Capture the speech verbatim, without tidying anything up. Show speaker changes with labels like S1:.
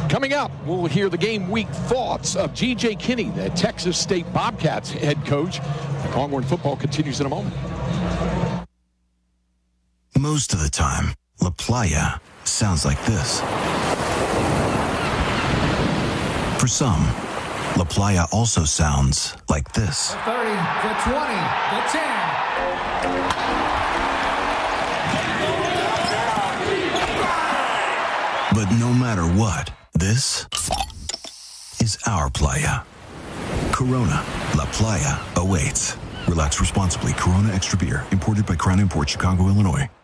S1: Coming up, we'll hear the game week thoughts of G J Kinney, the Texas State Bobcats head coach. Longhorn football continues in a moment.
S2: Most of the time, La Playa sounds like this. For some, La Playa also sounds like this.
S3: The thirty, the twenty, the ten.
S2: But no matter what, this is our playa. Corona, La Playa awaits. Relax responsibly. Corona Extra Beer, imported by Crown Imports, Chicago, Illinois.